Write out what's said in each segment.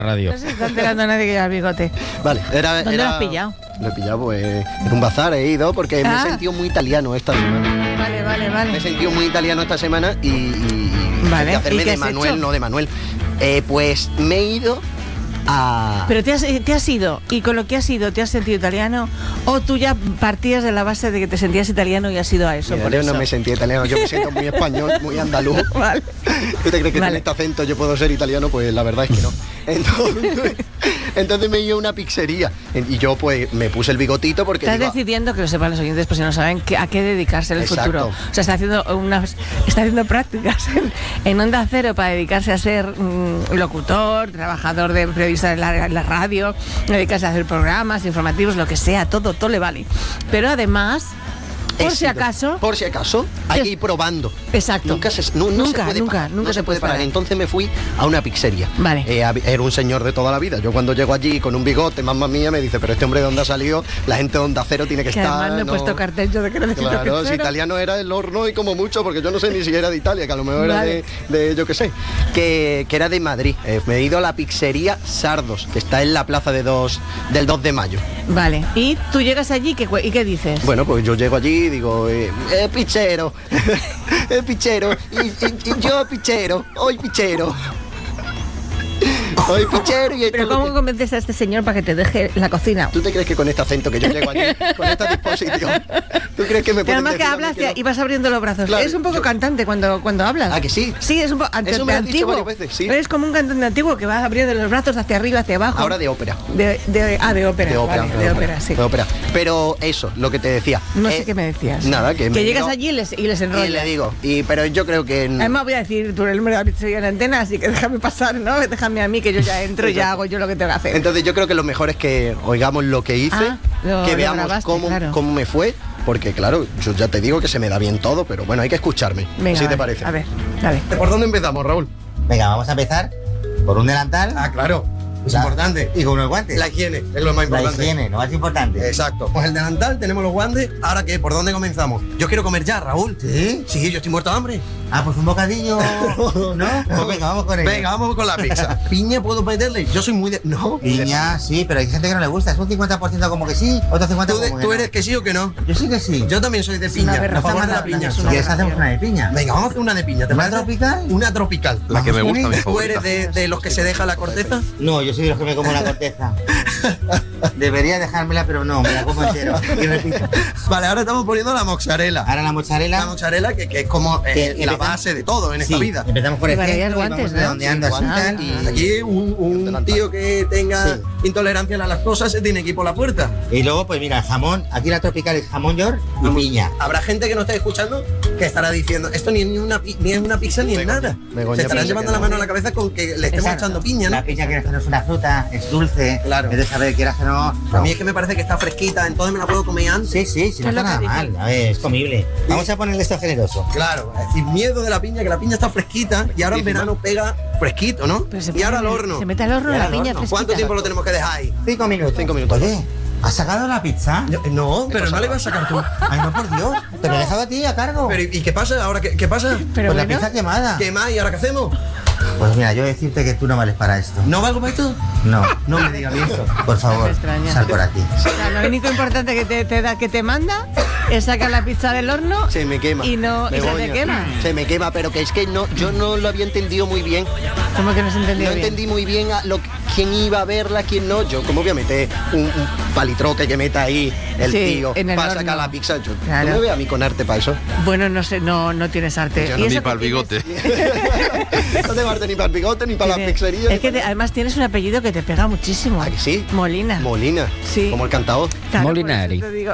radio. No se está enterando nadie que lleva el bigote. Vale, ¿Dónde lo has pillado? Lo he pillado pues en un bazar, he ido porque me he sentido muy italiano esta semana. Vale. Me he sentido muy italiano esta semana y Vale. quería hacerme ¿Y qué de has Manuel, hecho? no de Manuel. Pues me he ido a... Pero te has ido, y con lo que has ido, ¿te has sentido italiano? ¿O tú ya partías de la base de que te sentías italiano y has ido a eso? Mira, por yo eso? no me sentí italiano, yo me siento muy español, muy andaluz. Vale. ¿Tú te crees que Vale. con este acento yo puedo ser italiano? Pues la verdad es que no. Entonces me he ido a una pizzería y yo pues me puse el bigotito porque Estás digo, decidiendo, que lo sepan los oyentes, pues si no saben a qué dedicarse en el Exacto. futuro. O sea, está haciendo prácticas en Onda Cero para dedicarse a ser locutor, trabajador de periodista en la radio, dedicarse a hacer programas informativos, lo que sea, todo le vale. Pero además, por si acaso, hay que ir probando. Exacto. Nunca se puede parar. Entonces me fui a una pizzería. Vale. Era un señor de toda la vida. Yo cuando llego allí con un bigote, mamma mía, me dice, pero este hombre de dónde ha salido, la gente de Onda Cero tiene que que estar. además no he puesto cartel yo de que necesito Claro, si pizzero. italiano era el horno y como mucho, porque yo no sé ni si era de Italia, que a lo mejor Vale. era de yo qué sé, que era de Madrid. Me he ido a la pizzería Sardos, que está en la plaza del 2 de mayo. Vale. Y tú llegas allí y ¿qué dices? Bueno, pues yo llego allí y digo, pichero, pichero, y yo pichero, hoy pichero. Hoy pichero y Pero ¿cómo convences a este señor para que te deje la cocina? ¿Tú te crees que con este acento que yo llego allí, con esta disposición, tú crees que me Que pueden además que decir a mí hablas que no? y vas abriendo los brazos. Claro, Es un poco yo- cantante cuando hablas. ¿Ah, que sí? Sí, es un poco Eso me lo has dicho antiguo. varias veces, sí. Eres como un cantante antiguo que va abriendo los brazos hacia arriba, hacia abajo. Ahora de ópera. De ópera. De ópera, Vale, de ópera, sí. de ópera. Pero eso, lo que te decía. No sé qué me decías. Nada, que me he llegas ido allí y les enrollas. y le digo, pero yo creo que... Además voy a decir el número de la pizzería en antena, así que déjame pasar, ¿no? Déjame a mí que yo ya entro y ya hago yo lo que tengo que hacer. Entonces yo creo que lo mejor es que oigamos lo que hice, lo que veamos grabaste, claro. cómo me fue, porque claro, yo ya te digo que se me da bien todo, pero bueno, hay que escucharme. Venga, ¿Sí te vale. parece? A ver, dale. ¿Por dónde empezamos, Raúl? Venga, vamos a empezar por un delantal. Claro, es importante. Y con unos guantes. La higiene es lo más La importante. higiene, lo más importante. Exacto. Pues el delantal, tenemos los guantes. ¿Ahora qué? ¿Por dónde comenzamos? Yo quiero comer ya, Raúl. ¿Sí? Sí, yo estoy muerto de hambre. Ah, pues un bocadillo. ¿No? Pues venga, vamos con ello. Venga, vamos con la pizza. ¿Piña puedo meterle? Yo soy muy de... No. Piña, sí, pero hay gente que no le gusta. Es un 50% como que sí, otro 50% ¿Tú, como que tú no. eres que sí o que no? Yo sí que sí. Yo también soy de una piña. A aberración, favor de la una piña. aberración. ¿Quieres hacer una de piña? Venga, vamos a hacer una de piña. ¿Te ¿Una parece? tropical? Una tropical. La que me gusta, mi ¿Tú favorita. eres de los que se deja la corteza? No, yo soy de los que me como la corteza. Debería dejármela, pero no, me la como entero. Y repito. Vale, ahora estamos poniendo la mozzarella. Ahora la mozzarella. La mozzarella que es como Que la empezamos- base de todo en esta Sí, vida. empezamos por el Y para centro allá y guantes, vamos ¿no? redondeando así Guantes, tal. y aquí un tío que tenga Sí. intolerancia a la lactosa se tiene que ir por la puerta. Y luego, pues mira, jamón. Aquí la tropical es jamón york y piña. Habrá gente que no esté escuchando que estará diciendo esto ni es una pizza ni es nada. Begoña piensa se estarán llevando que la no. mano a la cabeza con que le estemos Exacto. echando piña, ¿no? La piña, quieras que no es una fruta, es dulce. Claro. Es de saber, quieras que no. A mí es que me parece que está fresquita, entonces me la puedo comer antes. Sí, sí, sí, no Es lo está nada que mal. dicen. A ver, es comible. Vamos a ponerle esto generoso. Claro, sin miedo de la piña, que la piña está fresquita y ahora en verano pega fresquito, ¿no? Pero se Y ahora al pone- horno. Se mete al horno Y la al piña horno. fresquita. ¿Cuánto tiempo lo tenemos que dejar ahí? 5 minutos. 5 minutos. Oye, ¿has sacado la pizza? No, pero no le vas a sacar tú. Ay, no, por Dios. Te lo he dejado a ti a cargo. Pero ¿y qué pasa? ¿Ahora qué pasa? Pero Pues la bueno, pizza quemada. ¿Qué más? ¿Y ahora qué hacemos? Pues mira, yo decirte que tú no vales para esto. ¿No valgo para esto? No. No me digas eso. Por favor, Me extraña. sal por aquí. o sea, lo único importante que te manda es sacar la pizza del horno Se me quema. y no y se Begoña. te quema. Se me quema, pero que es que no, yo no lo había entendido muy bien. ¿Cómo que no se entendió No bien? entendí muy bien quién iba a verla, quién no. Yo, ¿cómo voy a meter un palitroque que meta ahí el Sí, tío en el para horno. sacar la pizza? Yo, Claro. ¿no me ve a mí con arte para eso? Bueno, no sé, no tienes arte. Yo ¿Y no, eso Ni que para el tienes? bigote. No tengo arte ni para el bigote, ni para la Tienes- pizzería. Es que además tienes un apellido que te pega muchísimo. ¿Ah, que sí? Molina. Molina. Sí. Como el cantador. Claro, Molinari. por eso te digo.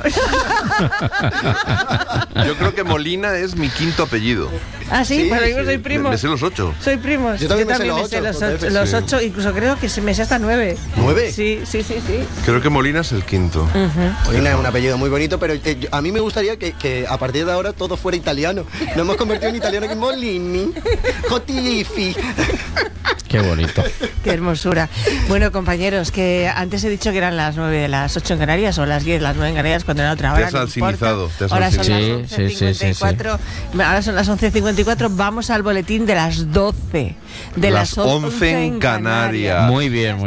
Yo creo que Molina es mi quinto apellido. Ah, sí, Sí, pero yo sí. soy primo. Me sé los 8. Soy primos. Yo también me sé los ocho, los con ocho, F, los sí. 8, incluso creo que me sé hasta 9. ¿9? Sí. Creo que Molina es el quinto. Molina es un apellido muy bonito, pero a mí me gustaría que a partir de ahora todo fuera italiano. Nos hemos convertido en italiano que Molini, Jotifi. Qué bonito. Qué hermosura. Bueno, compañeros, que antes he dicho que eran las 9, las 8 en Canarias, o las 10, las 9 en Canarias, cuando era otra hora. Te has alcinizado. Ahora son alcinizado. las Sí, 11:54. Ahora son las 11:54. Vamos al boletín de las 12. De las 11 en Canarias. Muy bien,